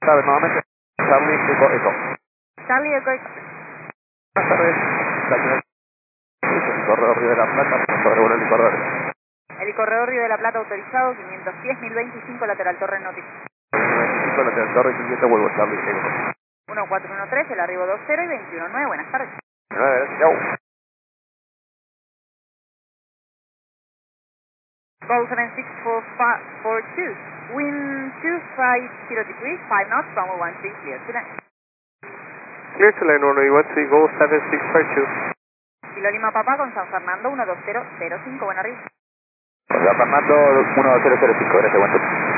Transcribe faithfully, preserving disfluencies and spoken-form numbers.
Sabes, nuevamente, Charlie Eco Eco. Charlie Eco Eco. Buenas tardes, Daniel. El corredor Río de la Plata, sobrevuelo el corredor. El corredor Río de la Plata autorizado, quinientos diez, mil veinticinco, lateral torre noticia. mil veinticinco, lateral torre, quinientos, vuelvo Charlie Eco. uno cuatro uno tres, el arribo dos cero y veintiuno nueve, buenas tardes. nueve, gracias, chau. Go seven six four four two, wind two five zero degrees, five knots, runway one three, clear to land. Clear to land, runway one three, go seven six five two. Kilo Lima Papá con San Fernando uno dos cero cero cinco, buena arriba. San Fernando uno dos cero cero cinco, gracias, buen turno.